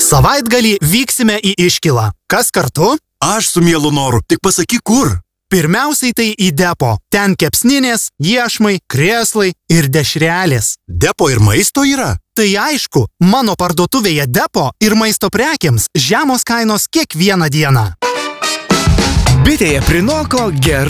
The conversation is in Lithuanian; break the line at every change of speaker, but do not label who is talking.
Savaitgalį vyksime į Iškilą. Kas kartu?
Aš su mielu noru, tik pasakyk kur.
Pirmiausiai tai į depo. Ten kepsninės, iešmai, krėslai ir dešrelės.
Depo ir maisto yra?
Tai aišku, mano parduotuvėje depo ir maisto prekiams žemos kainos kiekvieną dieną.
Bitėje prinoko gerai.